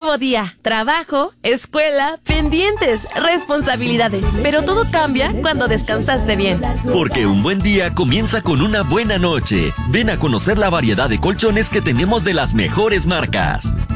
nuevo día. Trabajo, escuela, pendientes, responsabilidades. Pero todo cambia cuando descansaste bien. Porque un buen día comienza con una buena noche. Ven a conocer la variedad de colchones que tenemos de las mejores marcas.